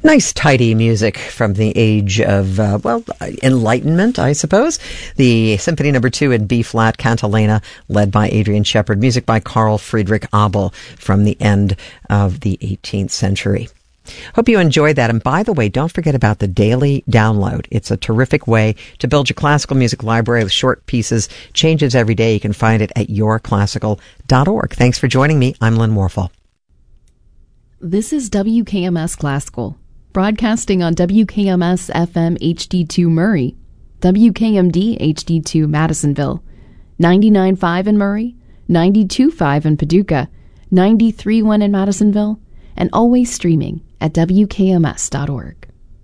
Nice, tidy music from the age of, Enlightenment, I suppose. The Symphony No. 2 in B-flat, Cantilena, led by Adrian Shepard. Music by Carl Friedrich Abel from the end of the 18th century. Hope you enjoyed that. And by the way, don't forget about the daily download. It's a terrific way to build your classical music library with short pieces, changes every day. You can find it at yourclassical.org. Thanks for joining me. I'm Lynn Warfel. This is WKMS Classical, broadcasting on WKMS FM HD2 Murray, WKMD HD2 Madisonville, 99.5 in Murray, 92.5 in Paducah, 93.1 in Madisonville, and always streaming at WKMS.org.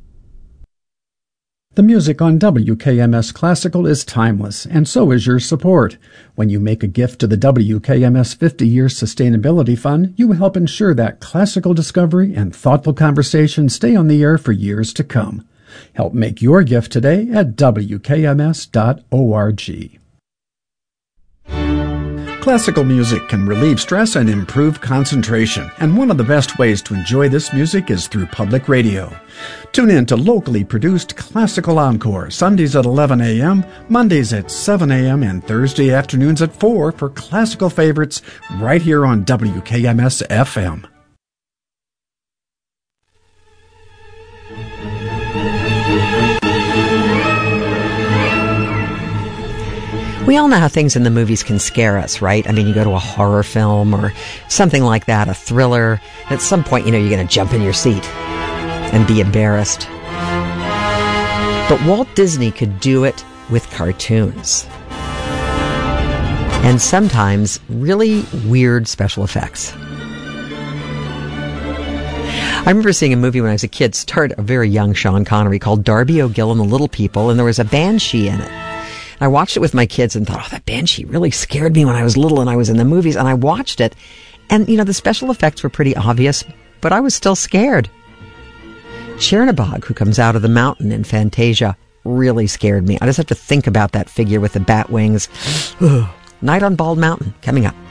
The music on WKMS Classical is timeless, and so is your support. When you make a gift to the WKMS 50-Year Sustainability Fund, you help ensure that classical discovery and thoughtful conversation stay on the air for years to come. Help make your gift today at WKMS.org. Classical music can relieve stress and improve concentration, and one of the best ways to enjoy this music is through public radio. Tune in to locally produced Classical Encore, Sundays at 11 a.m., Mondays at 7 a.m., and Thursday afternoons at 4 for classical favorites right here on WKMS FM. We all know how things in the movies can scare us, right? I mean, you go to a horror film or something like that, a thriller. At some point, you're going to jump in your seat and be embarrassed. But Walt Disney could do it with cartoons. And sometimes really weird special effects. I remember seeing a movie when I was a kid, starred a very young Sean Connery, called Darby O'Gill and the Little People, and there was a banshee in it. I watched it with my kids and thought, that banshee really scared me when I was little and I was in the movies. And I watched it, and, the special effects were pretty obvious, but I was still scared. Chernabog, who comes out of the mountain in Fantasia, really scared me. I just have to think about that figure with the bat wings. Night on Bald Mountain, coming up.